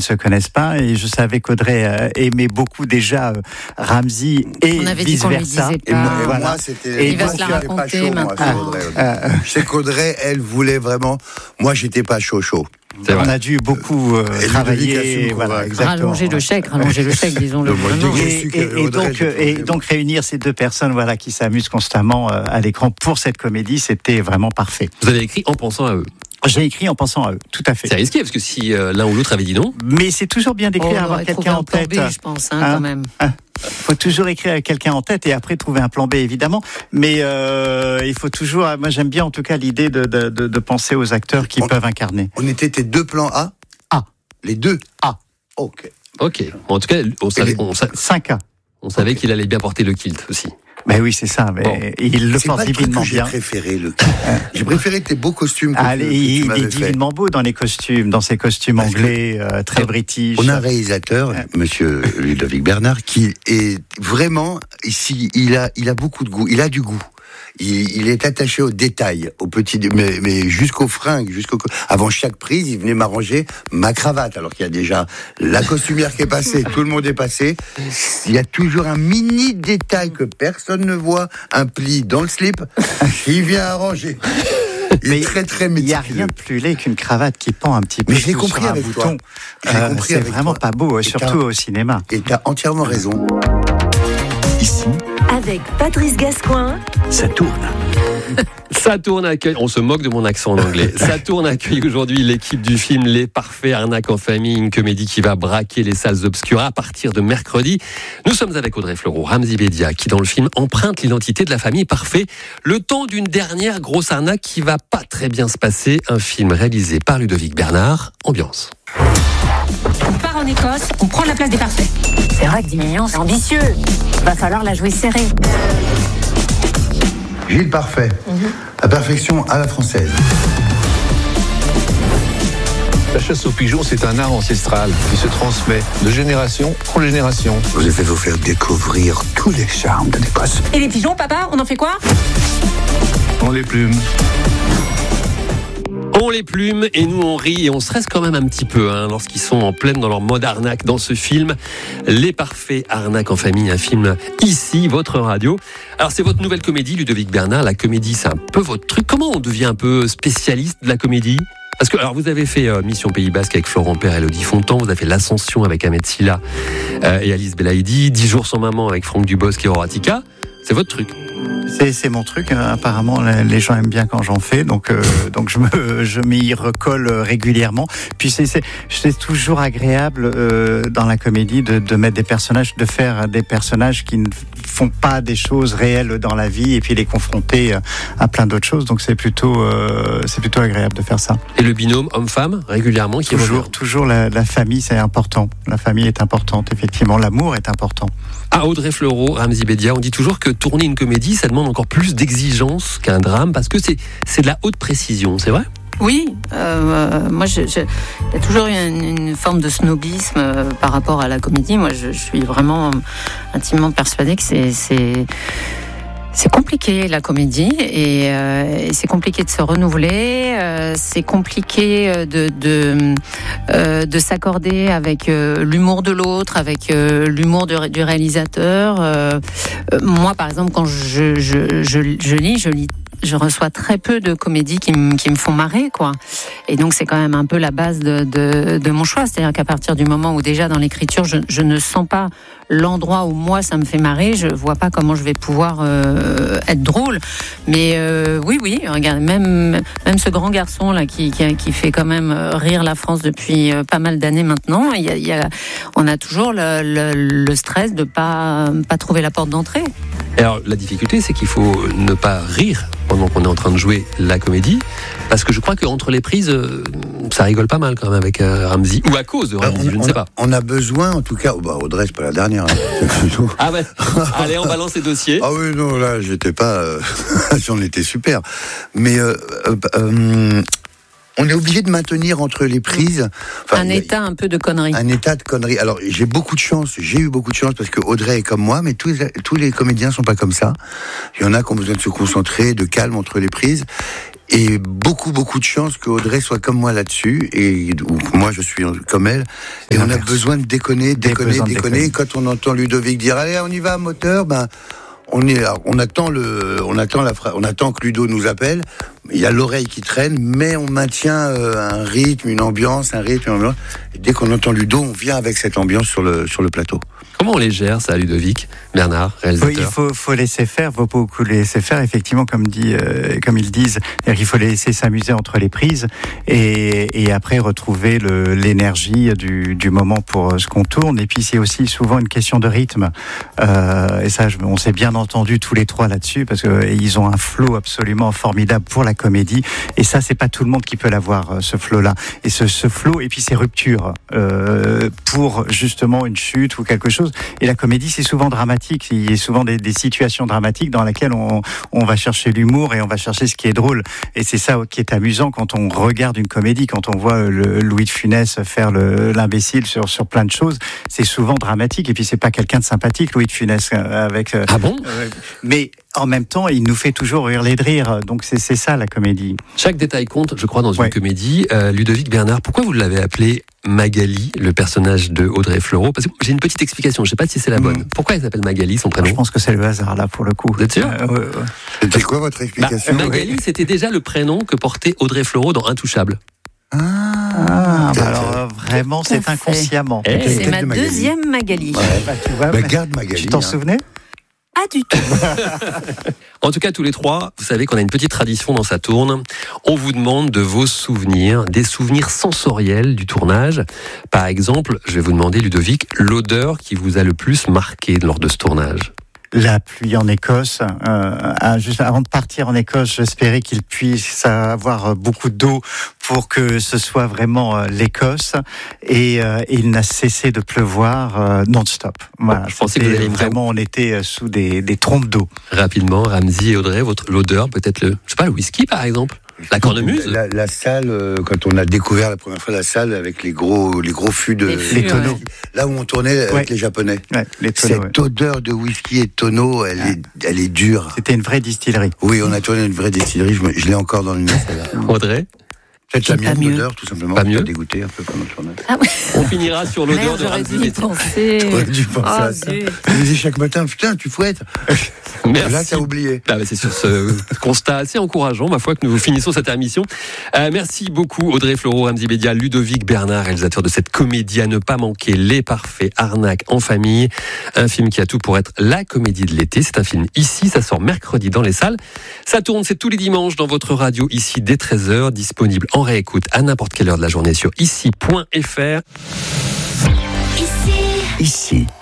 ne se connaissent pas. Et je savais qu'Audrey aimait beaucoup déjà Ramzy et vice-versa. Et moi, c'était... Il va se la raconter maintenant. Je sais qu'Audrey, elle voulait vraiment... Moi, j'étais pas chaud. On a dû beaucoup travailler, rallonger le chèque, disons-le. Et donc réunir ces deux personnes, qui s'amusent constamment à l'écran pour cette comédie, c'était vraiment parfait. Vous avez écrit en pensant à eux. J'ai écrit en pensant à eux, tout à fait. C'est risqué, parce que si l'un ou l'autre avait dit non... Mais c'est toujours bien d'écrire, avoir quelqu'un en tête. Je pense, quand même. Faut toujours écrire avec quelqu'un en tête et après trouver un plan B, évidemment. Mais il faut toujours... Moi, j'aime bien, en tout cas, l'idée de penser aux acteurs qui peuvent incarner. On était tes deux plans A ? A. Les deux A. Ok. En tout cas, on savait... 5 A. On savait qu'il allait bien porter le kilt aussi. Ben oui, c'est ça. Mais il le porte divinement bien. J'ai préféré le kilt. J'ai préféré tes beaux costumes. Il est divinement beau dans les costumes, dans ses costumes anglais, très british. On a un réalisateur, Monsieur Ludovic Bernard, qui est vraiment ici. Il a beaucoup de goût. Il a du goût. Il est attaché aux détails, aux petits, mais jusqu'aux fringues, avant chaque prise, il venait m'arranger ma cravate, alors qu'il y a déjà la costumière qui est passée, tout le monde est passé. Il y a toujours un mini détail que personne ne voit, un pli dans le slip, il vient arranger. Il est très très méticuleux. Il n'y a rien de plus laid qu'une cravate qui pend un petit peu. Mais je l'ai compris avec bouton. C'est vraiment pas beau, surtout au cinéma. Et tu as entièrement raison. Ici, avec Patrice Gascoin, ça tourne. Saturne accueille, on se moque de mon accent en anglais. Saturne accueille aujourd'hui l'équipe du film Les Parfaits Arnaques en famille, une comédie qui va braquer les salles obscures à partir de mercredi. Nous sommes avec Audrey Fleurot, Ramzy Bedia, qui dans le film emprunte l'identité de la famille Parfait, le temps d'une dernière grosse arnaque qui va pas très bien se passer. Un film réalisé par Ludovic Bernard. Ambiance. On part en Écosse, on prend la place des Parfaits. C'est vrai que 10 millions, c'est ambitieux. Va falloir la jouer serrée. Gilles Parfait, la perfection à la française. La chasse aux pigeons, c'est un art ancestral qui se transmet de génération en génération. Je vais vous faire découvrir tous les charmes de l'Écosse. Et les pigeons, papa, on en fait quoi ? On les plume. On les plume et nous on rit et on stresse quand même un petit peu lorsqu'ils sont en pleine dans leur mode arnaque dans ce film Les Parfaits Arnaques en famille, un film ici, votre radio. Alors c'est votre nouvelle comédie Ludovic Bernard, la comédie c'est un peu votre truc. Comment on devient un peu spécialiste de la comédie ? Parce que alors vous avez fait Mission Pays Basque avec Florent Père et Elodie Fontan, vous avez fait L'Ascension avec Ahmed Silla et Alice Belaïdi, 10 jours sans maman avec Franck Dubosc et Horatica. C'est votre truc. C'est mon truc. Apparemment, les gens aiment bien quand j'en fais, donc je m'y recolle régulièrement. Puis c'est toujours agréable dans la comédie de mettre des personnages, de faire des personnages qui ne font pas des choses réelles dans la vie et puis les confronter à plein d'autres choses. Donc c'est plutôt agréable de faire ça. Et le binôme homme-femme régulièrement qui toujours la famille, c'est important. La famille est importante, effectivement. L'amour est important. À Audrey Fleurot, Ramzy Bedia, on dit toujours que tourner une comédie, ça demande encore plus d'exigence qu'un drame, parce que c'est de la haute précision, c'est vrai ? Oui, moi, il y a toujours une forme de snobisme par rapport à la comédie. Moi, je suis vraiment intimement persuadée que c'est compliqué la comédie et c'est compliqué de se renouveler, c'est compliqué de s'accorder avec l'humour de l'autre, avec l'humour du réalisateur. Moi, par exemple, quand je lis, je reçois très peu de comédies qui me font marrer, quoi. Et donc c'est quand même un peu la base de mon choix, c'est-à-dire qu'à partir du moment où déjà dans l'écriture je ne sens pas l'endroit où moi ça me fait marrer, je vois pas comment je vais pouvoir être drôle. Mais oui, regarde, même ce grand garçon là qui fait quand même rire la France depuis pas mal d'années maintenant, on a toujours le stress de pas trouver la porte d'entrée. Alors la difficulté, c'est qu'il faut ne pas rire pendant qu'on est en train de jouer la comédie, parce que je crois qu'entre les prises, ça rigole pas mal quand même avec Ramzy, ou à cause de Ramzy, je ne sais pas. On a besoin, en tout cas, Audrey, c'est pas la dernière. Ah ouais. Allez, on balance les dossiers. Ah oui, non, là, j'étais pas, j'en étais super. Mais on est obligé de maintenir entre les prises un état un peu de connerie. Un état de connerie. Alors j'ai eu beaucoup de chance parce que Audrey est comme moi, mais tous les comédiens sont pas comme ça. Il y en a qui ont besoin de se concentrer, de calme entre les prises. Et beaucoup de chance que Audrey soit comme moi là-dessus, et ou moi je suis comme elle. Et on a besoin de déconner. Quand on entend Ludovic dire allez, on y va, moteur, on attend que Ludo nous appelle. Il y a l'oreille qui traîne, mais on maintient un rythme, une ambiance. Et dès qu'on entend Ludo, on vient avec cette ambiance sur le plateau. Comment on les gère, ça, Ludovic Bernard, réalisateur? Il faut laisser faire, faut beaucoup laisser faire. Effectivement, comme ils disent, il faut les laisser s'amuser entre les prises et après retrouver l'énergie du moment pour ce qu'on tourne. Et puis c'est aussi souvent une question de rythme. Et ça, on s'est bien entendu tous les trois là-dessus parce que ils ont un flow absolument formidable pour la comédie. Et ça, c'est pas tout le monde qui peut l'avoir, ce flow-là. Et ce flow, et puis ces ruptures pour justement une chute ou quelque chose. Et la comédie, c'est souvent dramatique. Il y a souvent des situations dramatiques dans lesquelles on va chercher l'humour et on va chercher ce qui est drôle. Et c'est ça qui est amusant quand on regarde une comédie, quand on voit Louis de Funès faire l'imbécile sur plein de choses. C'est souvent dramatique. Et puis c'est pas quelqu'un de sympathique, Louis de Funès, avec. Ah bon? Mais en même temps, il nous fait toujours hurler de rire. Donc c'est ça la comédie. Chaque détail compte, je crois, dans une comédie. Ludovic Bernard, pourquoi vous l'avez appelé Magali, le personnage de Audrey Fleurot? Parce que j'ai une petite explication, je ne sais pas si c'est la bonne. Pourquoi elle s'appelle Magali, son prénom? Je pense que c'est le hasard, là, pour le coup. Vous êtes sûr? C'était quoi votre explication? Magali, c'était déjà le prénom que portait Audrey Fleurot dans Intouchable. Alors vraiment, c'est inconsciemment. C'est ma deuxième Magali. Tu vois, garde Magali. Tu t'en souvenais? Pas du tout. En tout cas, tous les trois, vous savez qu'on a une petite tradition dans Ça tourne. On vous demande de vos souvenirs, des souvenirs sensoriels du tournage. Par exemple, je vais vous demander, Ludovic, l'odeur qui vous a le plus marqué lors de ce tournage. La pluie en Écosse. Juste avant de partir en Écosse, j'espérais qu'il puisse avoir beaucoup d'eau pour que ce soit vraiment l'Écosse. Et il n'a cessé de pleuvoir non-stop. Voilà, je pensais que vous alliez vraiment, on était sous des trompes d'eau. Rapidement, Ramzy et Audrey, l'odeur, peut-être le whisky par exemple. La cornemuse. La salle, quand on a découvert la première fois la salle avec les gros fûts les tonneaux. Là où on tournait avec les Japonais. Les tonneaux, cette odeur de whisky et de tonneau, elle est dure. C'était une vraie distillerie. Oui, on a tourné une vraie distillerie. Je l'ai encore dans le nez. Audrey? Peut-être la mienne d'odeur, tout simplement. Pas mieux. Dégoûté un peu pendant le tournage. On finira sur l'odeur de Ramzy. J'aurais dû penser à ça. Je me disais chaque matin, putain, tu fouettes. Merci. Là, t'as oublié. C'est sur ce constat assez encourageant, ma foi, que nous finissons cette émission. Merci beaucoup, Audrey Fleurot, Ramzy Bedia, Ludovic Bernard, réalisateur de cette comédie à ne pas manquer, Les Parfaits, Arnaque en famille. Un film qui a tout pour être la comédie de l'été. C'est un film Ici, ça sort mercredi dans les salles. Ça tourne, c'est tous les dimanches dans votre radio, ici, dès 13h, disponible en réécoute à n'importe quelle heure de la journée sur ici.fr. Ici.